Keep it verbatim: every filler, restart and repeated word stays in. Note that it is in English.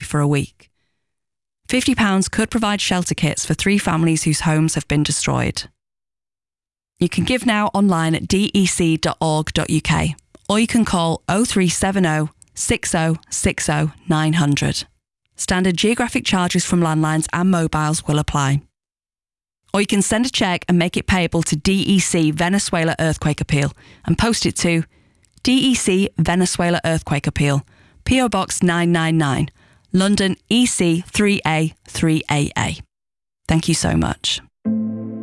for a week. fifty pounds could provide shelter kits for three families whose homes have been destroyed. You can give now online at d e c dot org dot u k, or you can call oh three seven oh, six oh six oh, nine hundred. Standard geographic charges from landlines and mobiles will apply. Or you can send a cheque and make it payable to D E C Venezuela Earthquake Appeal and post it to D E C Venezuela Earthquake Appeal, P O Box nine nine nine, London E C three A three A A. Thank you so much.